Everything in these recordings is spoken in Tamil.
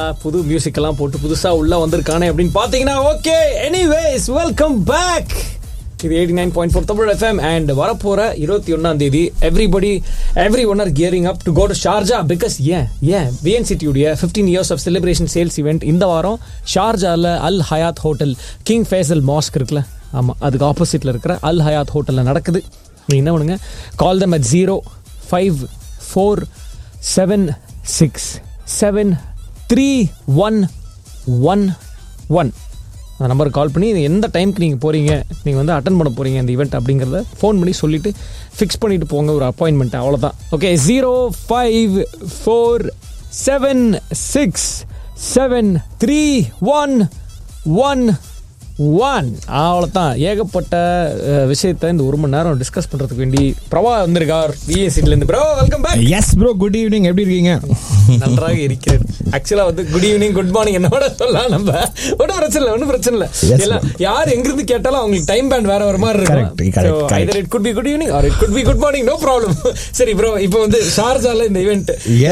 புது மியூசிக் எல்லாம் போட்டு புதுசா உள்ள வந்திருக்கானே அப்படின்னு பாத்தீங்கன்னா ஓகே. Anyways welcome back. இது 89.4 தமிழ் FM and வரப்போற 21ஆம் தேதி everyone are gearing up to go to Sharjah because VNCT உடைய 15 years of celebration sales event இந்த வாரம் ஷார்ஜால அல் Hyatt hotel king Faisal mask இருக்குல்ல, ஆமா அதுக்கு ஆப்போசிட்ல இருக்கிற அல் ஹயாத் ஹோட்டல்ல நடக்குது. நீங்க என்ன பண்ணுங்க, கால் them at 0547673111. அந்த நம்பருக்கு கால் பண்ணி எந்த டைமுக்கு நீங்கள் போகிறீங்க, நீங்கள் வந்து அட்டன் பண்ண போகிறீங்க இந்த ஈவெண்ட் அப்படிங்கிறத ஃபோன் பண்ணி சொல்லிவிட்டு ஃபிக்ஸ் பண்ணிவிட்டு போங்க ஒரு அப்பாயின்மெண்ட். அவ்வளோதான். ஓகே, 0547673111. அவ்வளோதான். ஏகப்பட்ட விஷயத்தை இந்த ஒரு மணி நேரம் டிஸ்கஸ் பண்ணுறதுக்கு வேண்டி பிரபா வந்திருக்கார் விஎஸ்சிலேருந்து. Bro welcome back. S bro, good evening. எப்படி இருக்கீங்க? நன்றாக இருக்கிறேன். ஆக்சுவலாக வந்து குட் ஈவினிங் குட் மார்னிங் என்னோட சொல்லலாம். நம்ம ஒன்றும் பிரச்சனை இல்லை. எல்லாம் யார் எங்கிருந்து கேட்டாலும் அவங்களுக்கு டைம் பேண்ட் வேற ஒரு மாதிரி இருக்கும். either it could be good evening or it could be good morning, no problem. சரி ப்ரோ, இப்போ வந்து ஷார்ஜால இந்த ஈவென்ட்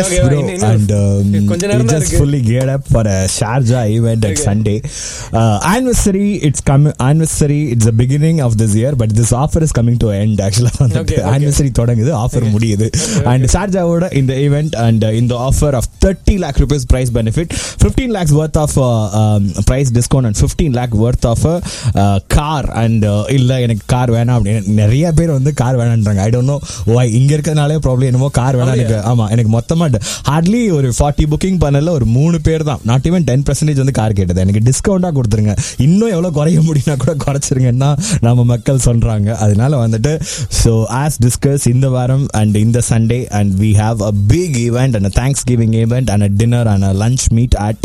கொஞ்ச நேரம் தான் இருக்கு. Fully geared up for a Sharjah event at Sunday. Anniversary, it's the beginning of this year, but this offer is coming to end. Actually, anniversary தொடங்குது, offer முடியுது. And Sharjah ஓட இந்த event and in the offer of 30 lakh rupees price benefit, 15 lakhs worth of price discount and 15 lakh worth of car. And இல்ல எனக்கு கார் வேணாம் அப்படின்னு நிறைய பேர் வந்து car வேணான்றாங்க. I don't know why. இங்க இருக்கிறதுனாலே ப்ராப்ளம் என்னமோ கார் வேணாம் எனக்கு. ஆமா, எனக்கு மொத்தமா ஹார்ட்லி ஒரு 40 புக்கிங் பண்ணல ஒரு 3 பேர் தான், நாட் ஈவன் 10% வந்து கார் கேட்டது. எனக்கு டிஸ்கவுண்டா கொடுத்துருங்க, இன்னும் எவ்வளவு குறைய முடியும்னா கூட குறைச்சிருங்கன்னா நம்ம மக்கள் சொல்றாங்க. அதனால வந்துட்டு so as discussed இந்த வாரம் and இந்த Sunday and we have a big event and a Thanksgiving event and a dinner and a lunch meet at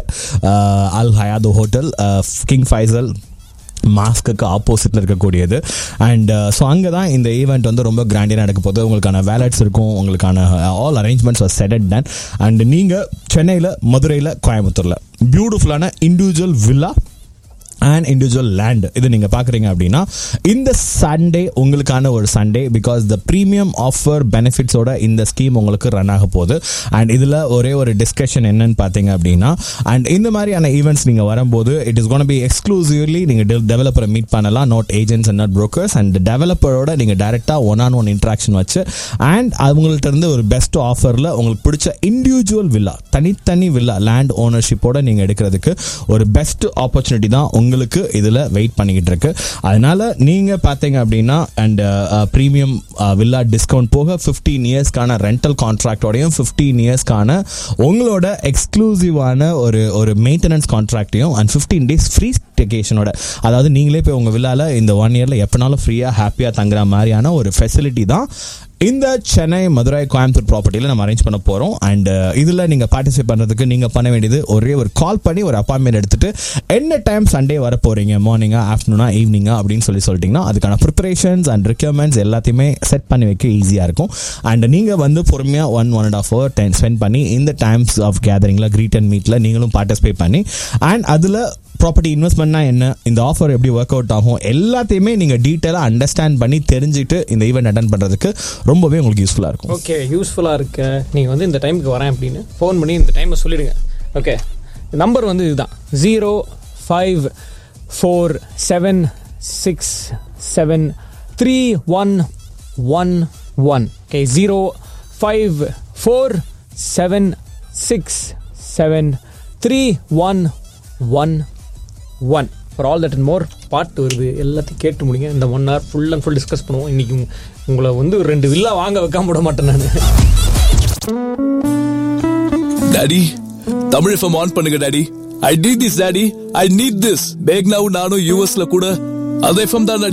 Al Hayat Hotel, King Faisal mask ஆப்போசிட்ல இருக்கக்கூடியது. அண்ட் ஸோ அங்கே தான் இந்த ஈவெண்ட் வந்து ரொம்ப கிராண்டியாக நடக்க போகுது. உங்களுக்கான வேலட்ஸ் இருக்கும், உங்களுக்கான all arrangements R set and ton. And நீங்கள் சென்னையில், மதுரையில், கோயம்புத்தூரில் பியூட்டிஃபுல்லான individual villa and individual land இது நீங்க பாக்குறீங்க அப்படின்னா இந்த சண்டே உங்களுக்கான ஒரு Sunday. Because the premium offer பெனிஃபிட்ஸோட இந்த ஸ்கீம் உங்களுக்கு ரன் ஆக போகுது. அண்ட் இதுல ஒரே ஒரு டிஸ்கஷன் என்னன்னு பாத்தீங்க அப்படின்னா, அண்ட் இந்த மாதிரியான ஈவெண்ட்ஸ் நீங்க வரும்போது it is gonna be exclusively நீங்க டெவலப்பரை மீட் பண்ணலாம், not agents and not brokers. And டெவலப்பரோட நீங்க டைரக்டா ஒன் இன்ட்ராக்ஷன் வச்சு அண்ட் அவங்கள்ட்ட இருந்து ஒரு பெஸ்ட் ஆஃபர்ல உங்களுக்கு பிடிச்ச இண்டிவிஜுவல் வில்லா, தனித்தனி வில்லா லேண்ட் ஓனர்ஷிப்போட நீங்க எடுக்கிறதுக்கு ஒரு பெஸ்ட் ஆப்பர்ச்சுனிட்டி தான் உங்களுக்கு இதுல வெயிட் பண்ணிக்கிட்டு இருக்கு. அதனால நீங்க பாத்தீங்க அப்படின்னா அண்ட் பிரீமியம் வில்லா டிஸ்கவுண்ட் போக 15 இயர்ஸ்க்கான ரெண்டல் கான்ட்ராக்டோடையும் 15 இயர்ஸ்க்கான உங்களோட எக்ஸ்க்ளூசிவான ஒரு மெயின்டெனன்ஸ் கான்ட்ராக்டையும் அண்ட் 15 days ஃப்ரீ ஸ்டேகேஷனோட, அதாவது நீங்களே போய் உங்க வில்லால இந்த 1 இயர்ல எப்பனாலும் ஃப்ரீயா ஹாப்பியா தங்குற மாதிரியான ஒரு ஃபெசிலிட்டி தான் இந்த சென்னை, மதுரை, கோயம்புத்தூர் ப்ராப்பர்ட்டியில் நம்ம அரேஞ்ச் பண்ண போகிறோம். அண்ட் இதில் நீங்கள் பார்ட்டிசிபேட் பண்ணுறதுக்கு நீங்கள் பண்ண வேண்டியது ஒரே ஒரு கால் பண்ணி ஒரு அப்பாயின்மெண்ட் எடுத்துட்டு என்ன டைம் சண்டே வர போகிறீங்க, மார்னிங்கா, ஆஃப்டர்நூனா, ஈவினிங்கா அப்படின்னு சொல்லிட்டிங்கன்னா அதுக்கான ப்ரிப்பரேஷன்ஸ் அண்ட் ரெக்யர்மெண்ட்ஸ் எல்லாத்தையுமே செட் பண்ணி வைக்க ஈஸியாக இருக்கும். அண்ட் நீங்கள் வந்து பொறுமையாக 1.5 hour டைம் ஸ்பெண்ட் பண்ணி இந்த டைம்ஸ் ஆஃப் கேதரிங்கில் கிரீட் அண்ட் மீட்டில் நீங்களும் பார்ட்டிசிபேட் பண்ணி அண்ட் அதில் ப்ராப்பர்ட்டி இன்வெஸ்ட்மெண்ட்னா என்ன, இந்த ஆஃபர் எப்படி ஒர்க் அவுட் ஆகும் எல்லாத்தையுமே நீங்கள் டீட்டெயிலாக அண்டர்ஸ்டாண்ட் பண்ணி தெரிஞ்சுட்டு இந்த ஈவெண்ட் அட்டன் பண்ணுறதுக்கு ரொம்பவே உங்களுக்கு யூஸ்ஃபுல்லாக இருக்கும். ஓகே, யூஸ்ஃபுல்லாக இருக்கு. நீங்கள் வந்து இந்த டைமுக்கு வரேன் அப்படின்னு ஃபோன் பண்ணி இந்த டைமை சொல்லிடுங்க. ஓகே, நம்பர் வந்து இதுதான் 0547673111. Okay, 0547673111. For all that and more, பாட்டு வருது, எல்லாத்தையும் கேட்டு முடிங்க. இந்த 1 hour full and full discuss பண்ணுவோம். இன்னைக்கு உங்களை வந்து 2 வில்லா வாங்க வைக்காம விட மாட்டேன் நான். டாடி, தமிழ் எஃப்எம் ஆன் பண்ணுங்க daddy. I need this daddy, I need this. Back now நானும் யூஎஸ்ல கூட அதே எஃப்எம் தான் டாடி.